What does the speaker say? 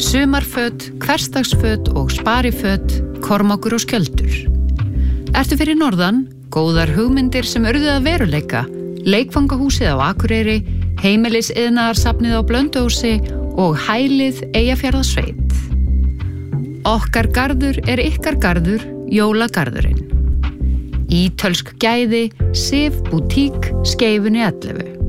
Sumarföt, hversdagsföt og spariföt, Kormákur og Skjöldur. Ertu fyrir norðan? Góðar hugmyndir sem urðu að veruleika, leikfangahúsið á Akureyri, heimilisiðnaðarsafnið á Blönduósi og hælið Eyjafjarðarsveit. Okkar garður er ykkar garður, jólagarðurinn. Ítölsk gæði, Sif Boutique, Skeifunni 11.